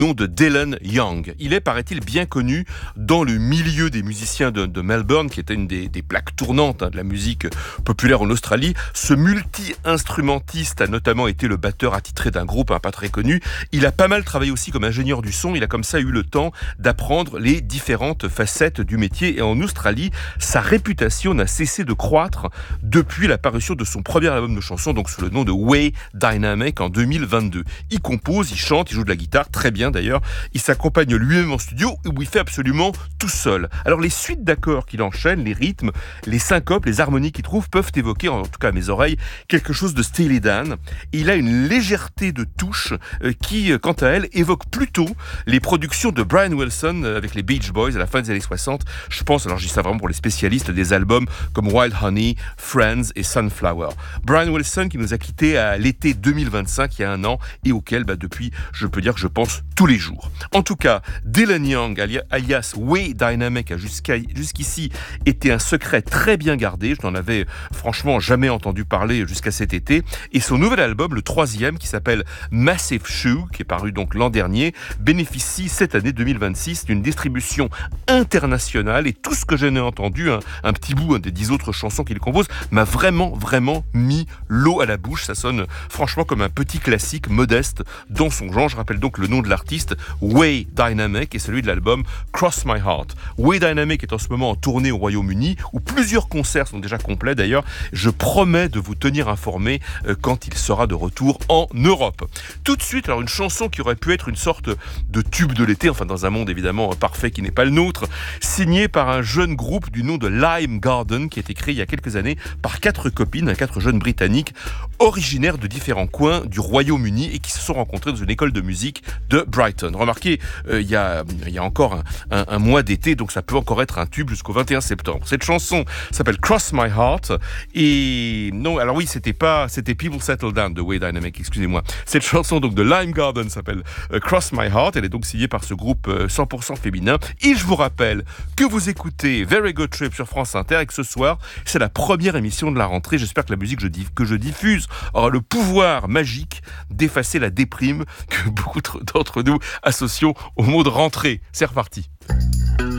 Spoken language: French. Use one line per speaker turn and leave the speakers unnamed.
nom de Dylan Young. Il est, paraît-il, bien connu dans le milieu des musiciens de Melbourne, qui était une des plaques tournantes de la musique populaire en Australie. Ce multi-instrumentiste a notamment été le batteur attitré d'un groupe pas très connu. Il a pas mal travaillé aussi comme ingénieur du son. Il a comme ça eu le temps d'apprendre les différentes facettes du métier. Et en Australie, sa réputation n'a cessé de croître depuis la parution de son premier album de chansons, donc sous le nom de Way Dynamic en 2022. Il compose, il chante, il joue de la guitare, très bien d'ailleurs. Il s'accompagne lui-même en studio où il fait absolument tout seul. Alors les suites d'accords qu'il enchaîne, les rythmes, les syncopes, les harmonies qu'il trouve peuvent évoquer, en tout cas à mes oreilles, quelque chose de Steely Dan. Et il a une légèreté de touche qui, quant à elle, évoque plutôt les productions de Brian Wilson avec les Beach Boys à la fin des années 60. Je pense, alors je dis ça vraiment pour les spécialistes, des albums comme Wild Honey, Friends et Sunflower. Brian Wilson qui nous a quittés à l'été 2025, il y a un an, et auquel depuis, je peux dire que je pense tous les jours. En tout cas, Dylan Young, alias Way Dynamic, a jusqu'ici été un secret très bien gardé. Je n'en avais franchement jamais entendu parler jusqu'à cet été. Et son nouvel album, le 3e, qui s'appelle Massive Shoe, qui est paru donc l'an dernier, bénéficie cette année 2026 d'une distribution internationale. Et tout ce que j'en ai entendu, un petit bout des 10 autres chansons qu'il compose, m'a vraiment mis l'eau à la bouche. Ça sonne franchement comme un petit classique modeste dans son genre. Je rappelle donc le nom de l'artiste, Way Dynamic, et celui de l'album Cross My Heart. Way Dynamic est en ce moment en tournée au Royaume-Uni, où plusieurs concerts sont déjà complets d'ailleurs. Je promets de vous tenir informé quand il sera de retour en Europe. Tout de suite, alors une chanson qui aurait pu être une sorte de tube de l'été, enfin dans un monde évidemment parfait qui n'est pas le nôtre, signée par un jeune groupe du nom de Lime Garden, qui a été créé il y a quelques années par 4 copines, 4 jeunes britanniques, originaires de différents coins du Royaume-Uni et qui se sont rencontrés dans une école de musique de Brighton. Remarquez, il y a encore un mois d'été, donc ça peut encore être un tube jusqu'au 21 septembre. Cette chanson s'appelle Cross My Heart, et non, alors oui, c'était People Settle Down de Way Dynamic, excusez-moi. Cette chanson donc de Lime Garden s'appelle Cross My Heart, elle est donc signée par ce groupe 100% féminin, et je vous rappelle que vous écoutez Very Good Trip sur France Inter, et que ce soir, c'est la première émission de la rentrée. J'espère que la musique que je diffuse aura le pouvoir magique d'effacer la déprime que beaucoup d'entre nous associons au mot de rentrée. C'est reparti.